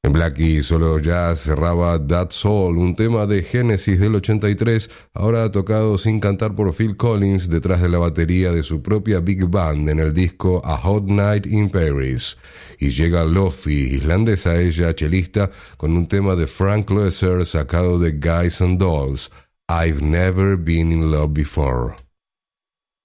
En Blackie Solo Jazz cerraba That's All, un tema de Genesis del 83, ahora tocado sin cantar por Phil Collins detrás de la batería de su propia Big Band en el disco A Hot Night in Paris. Y llega Lofi, islandesa ella, chelista, con un tema de Frank Loesser sacado de Guys and Dolls, I've Never Been in Love Before.